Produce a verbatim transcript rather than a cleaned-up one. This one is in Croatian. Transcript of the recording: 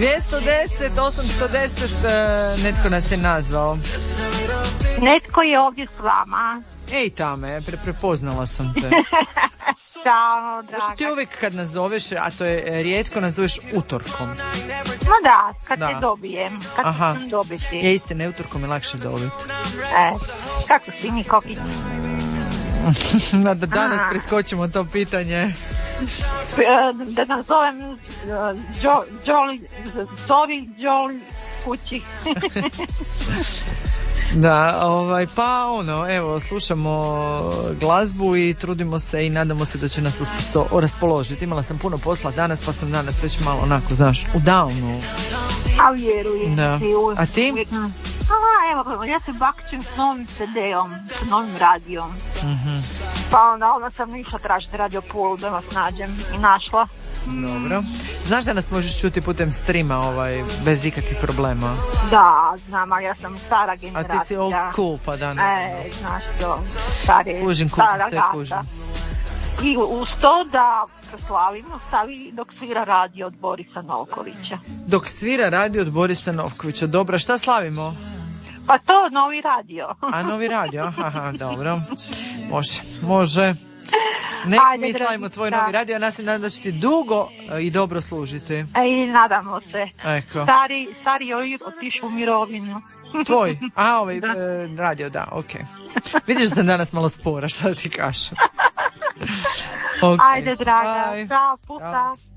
dvjesto deset, osamsto deset, netko nas je nazvao. Netko je ovdje s vama. Ej, Tame, pre, prepoznala sam te. Ćao, draga. Što ti uvijek kad nazoveš, a to je rijetko, nazoveš utorkom. No da, kad da. te dobijem, kad Aha. ću dobiti. Je istina, utorkom je lakše dobiti. E, kako si mi, Koki? Da danas Aha. preskočimo to pitanje. Da nazovem Jolly, zovi Jolly kući. Da, ovaj, pa ono, evo, slušamo glazbu i trudimo se i nadamo se da će nas uspo- raspoložiti. Imala sam puno posla danas, pa sam danas već malo onako, znaš, u downu. A vjerujem da. ti. U, A ti? Uvjetno. A, evo, ja se bakćem s novim ce de-om, s novim radijom. Mm-hmm. Pa onda, onda sam išla tražiti Radio Pulu da vas nađem i našla. Dobro. Znaš da nas možeš čuti putem streama ovaj, bez ikakvih problema? Da, znam, ali ja sam stara generacija. A ti si old school, pa da ne. E, znaš to, stari, kužim, kužim, stara te gata. kužim. I uz to da proslavimo stavi dok svira radio od Borisa Novkovića. Dok svira radio od Borisa Novkovića, dobro, šta slavimo? Pa to, novi radio. A novi radio, aha, dobro. Može, može. Nek mi slavimo tvoj novi radio, a nas se nadam da će ti dugo i dobro služiti. E, i nadamo se. Eko. Stari, stari je otišao u mirovinu. Tvoj? A, ovaj e, radio, da, okej. Okay. Vidiš da sam danas malo spora, šta da ti kažem. Okay. Ajde, draga, bye. Ćao, puta. Ćao.